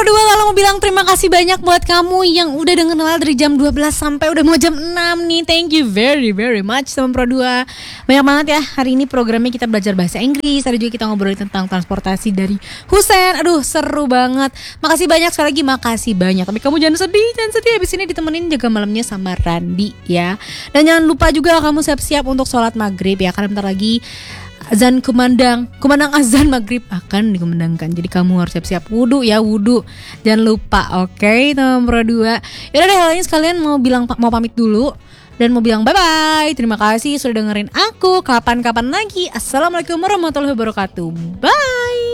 Pro 2 kalau mau bilang terima kasih banyak buat kamu yang udah dengerin dari jam 12 sampai udah mau jam 6 nih. Thank you very very much teman Pro 2. Banyak banget ya hari ini programnya kita belajar bahasa Inggris. Ada juga kita ngobrolin tentang transportasi dari Husein. Aduh seru banget. Makasih banyak sekali lagi, makasih banyak. Tapi kamu jangan sedih habis ini ditemenin jaga malamnya sama Randi ya. Dan jangan lupa juga kamu siap-siap untuk sholat maghrib ya, karena bentar lagi azan kumandang azan maghrib akan dikumandangkan. Jadi kamu harus siap-siap wudu ya, wudu jangan lupa. Oke teman Pro 2. Yaudah deh, halnya sekalian mau pamit dulu dan mau bilang bye bye. Terima kasih sudah dengerin aku. Kapan-kapan lagi. Assalamualaikum warahmatullahi wabarakatuh. Bye.